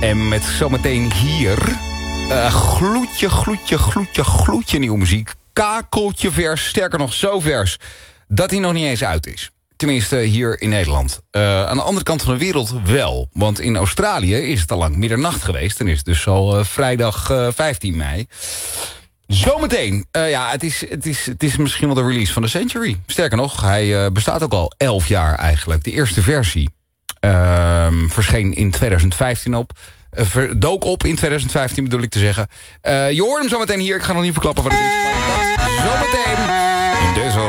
En met zometeen hier... gloedje nieuwe muziek. Kakeltje vers, sterker nog zo vers... dat hij nog niet eens uit is. Tenminste, hier in Nederland. Aan de andere kant van de wereld wel. Want in Australië is het al lang middernacht geweest... en is het dus al vrijdag 15 mei... Zometeen. Het is misschien wel de release van The Century. Sterker nog, hij bestaat ook al 11 jaar eigenlijk. De eerste versie verscheen in 2015 op. Dook op in 2015 bedoel ik te zeggen. Je hoort hem zometeen hier. Ik ga nog niet verklappen wat het is. Maar zometeen in deze